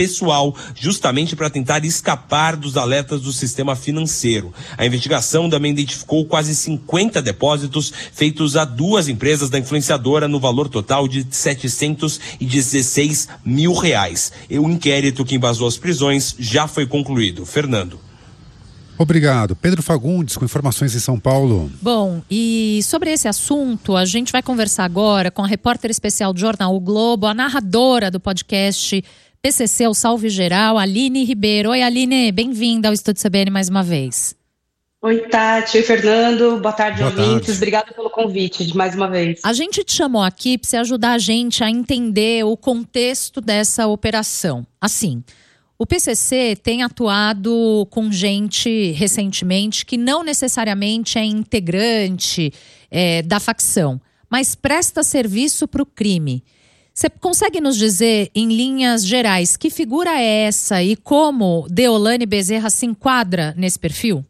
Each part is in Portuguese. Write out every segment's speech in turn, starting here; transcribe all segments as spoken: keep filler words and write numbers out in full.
pessoal, justamente para tentar escapar dos alertas do sistema financeiro. A investigação também identificou quase cinquenta depósitos feitos a duas empresas da influenciadora no valor total de setecentos e dezesseis mil reais. E o inquérito que embasou as prisões já foi concluído. Fernando. Obrigado. Pedro Fagundes, com informações em São Paulo. Bom, e sobre esse assunto, a gente vai conversar agora com a repórter especial do jornal O Globo, a narradora do podcast P C C, o Salve Geral, Aline Ribeiro. Oi, Aline, bem-vinda ao Estúdio C B N mais uma vez. Oi, Tati. Oi, Fernando. Boa tarde, Boa ouvintes. tarde. Obrigada pelo convite de mais uma vez. A gente te chamou aqui para você ajudar a gente a entender o contexto dessa operação. Assim, o P C C tem atuado com gente recentemente que não necessariamente é integrante é, da facção, mas presta serviço para o crime. Você consegue nos dizer, em linhas gerais, que figura é essa e como Deolane Bezerra se enquadra nesse perfil?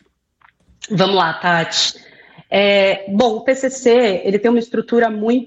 Vamos lá, Tati. É, bom, o P C C ele tem uma estrutura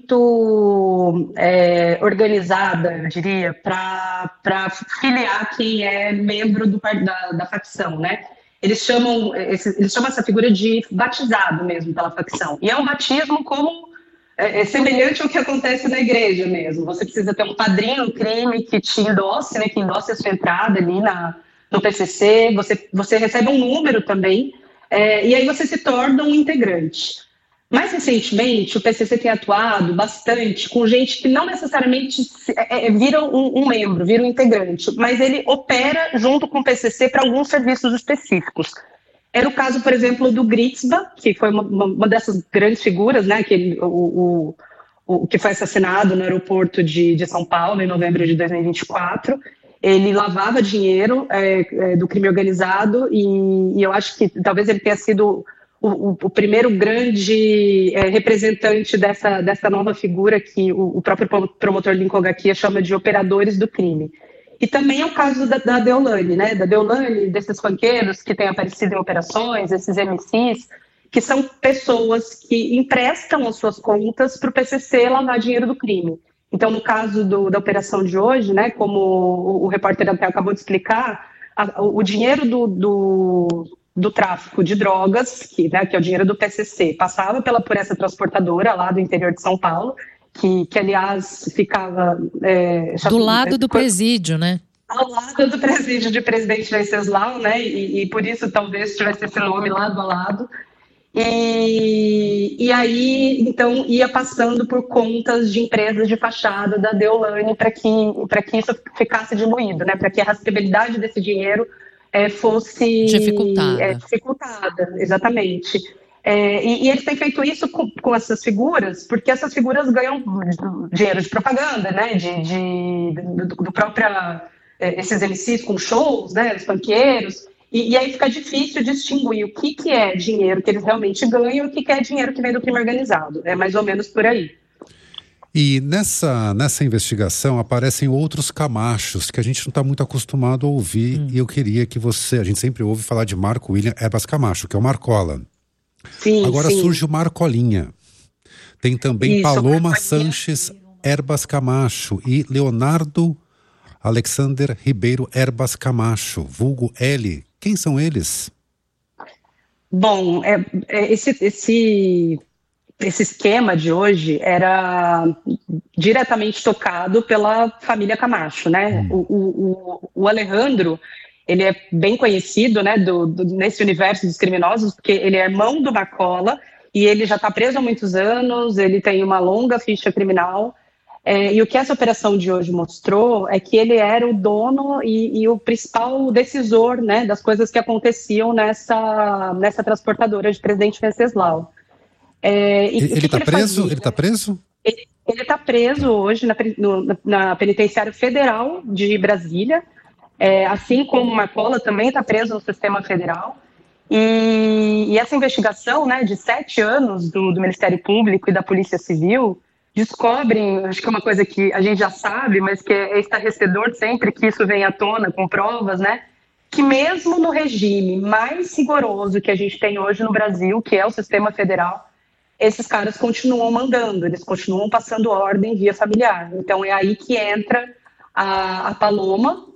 muito é, organizada, eu diria, para filiar quem é membro do, da, da facção, né? Eles chamam, eles chamam essa figura de batizado mesmo pela facção. E é um batismo como é, é semelhante ao que acontece na igreja mesmo. Você precisa ter um padrinho no crime que te endosse, né, que endosse a sua entrada ali na, no P C C. Você, você recebe um número também. É, e aí você se torna um integrante. Mais recentemente, o P C C tem atuado bastante com gente que não necessariamente é, é, vira um, um membro, vira um integrante, mas ele opera junto com o P C C para alguns serviços específicos. Era o caso, por exemplo, do Gritzba, que foi uma, uma dessas grandes figuras, né, que, ele, o, o, o, que foi assassinado no aeroporto de, de São Paulo em novembro de dois mil e vinte e quatro. Ele lavava dinheiro é, é, do crime organizado e, e eu acho que talvez ele tenha sido o, o, o primeiro grande é, representante dessa, dessa nova figura que o, o próprio promotor Lincoln Gaquia chama de operadores do crime. E também é o caso da, da Deolane, né? Da Deolane, desses funkeiros que têm aparecido em operações, esses M Cs, que são pessoas que emprestam as suas contas para o P C C lavar dinheiro do crime. Então, no caso do, da operação de hoje, né, como o, o repórter até acabou de explicar, a, o, o dinheiro do, do, do tráfico de drogas, que, né, que é o dinheiro do P C C, passava pela, por essa transportadora lá do interior de São Paulo, que, que aliás, ficava... É, do lado do presídio, né? Ao lado do presídio de Presidente Venceslau, né, e, e por isso talvez tivesse esse nome lado a lado. E, e aí, então, ia passando por contas de empresas de fachada da Deolane para que, para que isso ficasse diluído, né? Para que a rastreabilidade desse dinheiro é, fosse dificultada. É, dificultada, exatamente. É, e, e eles têm feito isso com, com essas figuras, porque essas figuras ganham dinheiro de propaganda, né? De, de, do, do próprio, é, esses M Cs com shows, né? Os funkeiros. E, e aí fica difícil distinguir o que, que é dinheiro que eles realmente ganham e o que, que é dinheiro que vem do crime organizado. É mais ou menos por aí. E nessa, nessa investigação aparecem outros camachos que a gente não está muito acostumado a ouvir. Hum. E eu queria que você... A gente sempre ouve falar de Marco William Erbas Camacho, que é o Marcola. Sim, Agora sim. surge o Marcolinha. Tem também Isso, Paloma Marcolinha. Sanches Erbas Camacho e Leonardo Alexander Ribeiro Erbas Camacho, vulgo L. Quem são eles? Bom, é, é, esse, esse, esse esquema de hoje era diretamente tocado pela família Camacho, né? Hum. O, o, o Alejandro, ele é bem conhecido, né, do, do, nesse universo dos criminosos, porque ele é irmão do Marcola e ele já está preso há muitos anos, ele tem uma longa ficha criminal. É, e o que essa operação de hoje mostrou é que ele era o dono e, e o principal decisor, né, das coisas que aconteciam nessa, nessa transportadora de Presidente Venceslau. É, e ele está preso? Fazia? Ele está preso? Ele está preso hoje na, no, na Penitenciária Federal de Brasília, é, assim como Marcola também está preso no sistema federal. E, e essa investigação, né, de sete anos do, do Ministério Público e da Polícia Civil descobrem, acho que é uma coisa que a gente já sabe, mas que é estarrecedor sempre que isso vem à tona com provas, né? Que mesmo no regime mais rigoroso que a gente tem hoje no Brasil, que é o sistema federal, esses caras continuam mandando, eles continuam passando ordem via familiar. Então é aí que entra a, a Paloma,